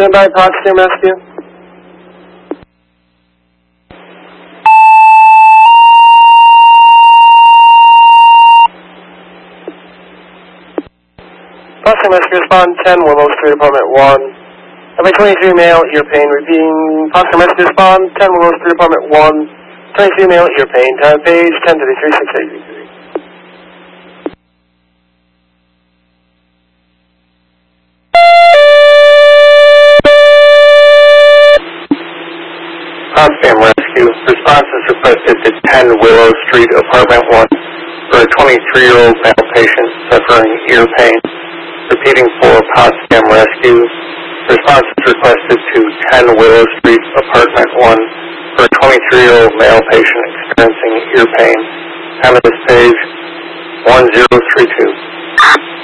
Standby, Potsdam Rescue. Potsdam Rescue, respond 10 Willow Street, apartment 1. LA-23 male, ear pain. Repeating, Potsdam Rescue, respond 10 Willow Street, apartment 1. 23 male, ear pain. Time page 10:33, 6:83. Potsdam Rescue. Response is requested to 10 Willow Street, apartment 1, for a 23-year-old male patient suffering ear pain. Repeating for Potsdam Rescue. Response is requested to 10 Willow Street, apartment 1, for a 23-year-old male patient experiencing ear pain. Time of this page 1032.